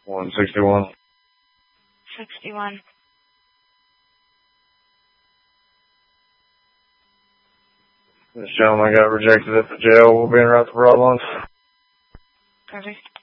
161. 61. This gentleman got rejected at the jail. We'll be en route to Broadlands. Perfect.